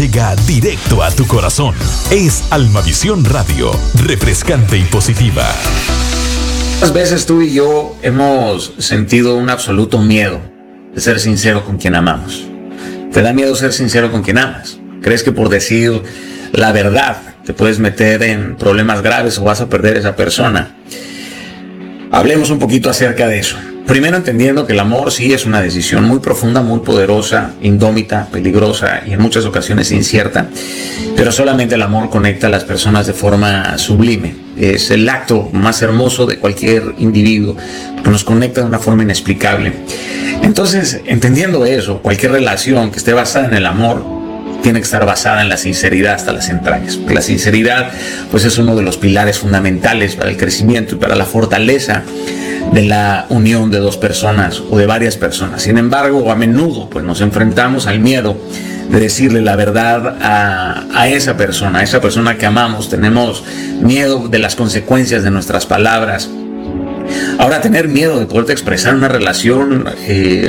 llega directo a tu corazón. Es Almavisión Radio, refrescante y positiva. Muchas veces tú y yo hemos sentido un absoluto miedo de ser sincero con quien amamos. ¿Te da miedo ser sincero con quien amas? ¿Crees que por decir la verdad te puedes meter en problemas graves o vas a perder a esa persona? Hablemos un poquito acerca de eso. Primero, entendiendo que el amor sí es una decisión muy profunda, muy poderosa, indómita, peligrosa y en muchas ocasiones incierta, pero solamente el amor conecta a las personas de forma sublime. Es el acto más hermoso de cualquier individuo, que nos conecta de una forma inexplicable. Entonces, entendiendo eso, cualquier relación que esté basada en el amor tiene que estar basada en la sinceridad hasta las entrañas. La sinceridad, pues, es uno de los pilares fundamentales para el crecimiento y para la fortaleza de la unión de dos personas o de varias personas. Sin embargo, a menudo pues nos enfrentamos al miedo de decirle la verdad a esa persona que amamos. Tenemos miedo de las consecuencias de nuestras palabras. Ahora, tener miedo de poderte expresar una relación